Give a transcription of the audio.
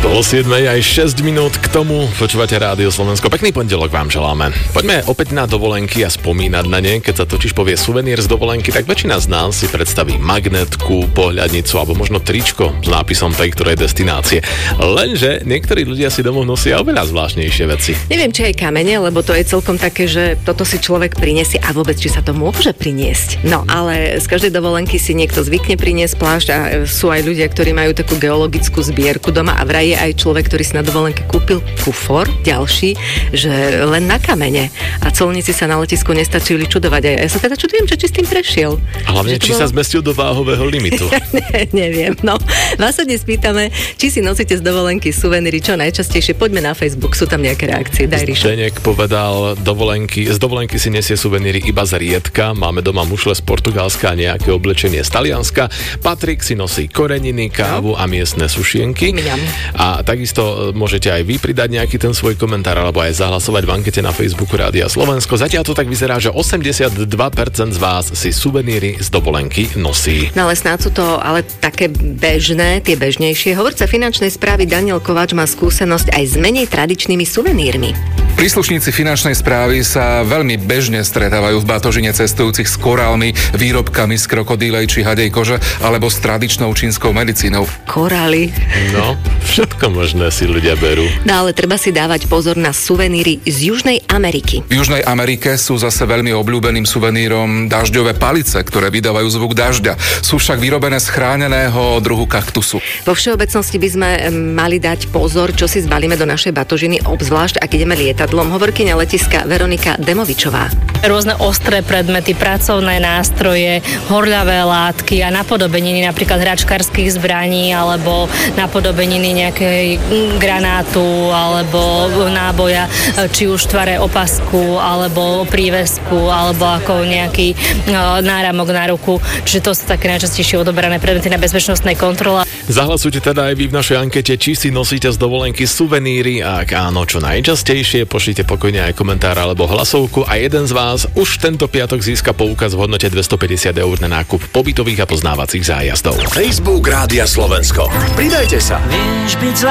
Po 7 aj 6 minút k tomu počúvate Rádio Slovensko. Pekný pondelok vám želáme. Poďme opäť na dovolenky a spomínať na ne. Keď sa totiž povie suvenír z dovolenky, tak väčšina z nás si predstaví magnetku, pohľadnicu alebo možno tričko s nápisom tej ktorej destinácie. Lenže niektorí ľudia si domov nosia oveľa zvláštnejšie veci. Neviem, či aj kamene, lebo to je celkom také, že toto si človek prinesie a vôbec, či sa to môže priniesť. No, ale z každej dovolenky si niekto zvykne priniesť plášť a sú aj ľudia, ktorí majú takú geologickú zbierku doma a vraj je aj človek, ktorý si na dovolenke kúpil kufor, ďalší, že len na kamene. A colníci sa na letisku nestačili čudovať. A ja sa teda čudujem, že či s tým prešiel. A hlavne, či sa zmestil do váhového limitu. Neviem, no. Vás sa dnes pýtame, či si nosíte z dovolenky suveníry čo najčastejšie. Poďme na Facebook, sú tam nejaké reakcie. Daj, Ríšo. Zdeněk povedal, z dovolenky si nesie suveníry iba zriedka. Máme doma mušle z Portugalska a nejaké oblečenie z Talianska. Patrik si nosí koreniny, kávu a miestne sušienky. A takisto môžete aj vy pridať nejaký ten svoj komentár alebo aj zahlasovať v ankete na Facebooku Rádia Slovensko. Zatiaľ to tak vyzerá, že 82% z vás si suveníry z dovolenky nosí. No ale snáď sú to ale také bežné, tie bežnejšie. Hovorca finančnej správy Daniel Kováč má skúsenosť aj s menej tradičnými suvenírmi. Príslušníci finančnej správy sa veľmi bežne stretávajú v batožine cestujúcich s korálmi, výrobkami z krokodílej či hadej kože alebo s tradičnou čínskou medicínou. Korály. No, všetko možné si ľudia berú. No ale treba si dávať pozor na suveníry z Južnej Ameriky. V Južnej Amerike sú zase veľmi obľúbeným suvenírom dažďové palice, ktoré vydávajú zvuk dažďa. Sú však vyrobené z chráneného druhu kaktusu. Vo všeobecnosti by sme mali dať pozor, čo si zbalíme do našej batožiny, obzvlášť ak ideme lietadlom. Hovorkyňa letiska Veronika Demovičová. Rôzne ostré predmety, pracovné nástroje, horľavé látky a napodobeniny napríklad hračkárskych zbraní alebo napodobeniny nejakej granátu alebo náboja, či už tvare opasku alebo prívesku alebo ako nejaký náramok na ruku. Čiže to sú také najčastejšie odobrané predmety na bezpečnostnej kontrole. Zahlasujte teda aj vy v našej ankete, či si nosíte z dovolenky suveníry a ak áno, čo najčastejšie, pošlite pokojne aj komentár alebo hlasovku a jeden z vás už tento piatok získa poukaz v hodnote 250 eur na nákup pobytových a poznávacích zájazdov. Facebook Rádia Slovensko. Pridajte sa.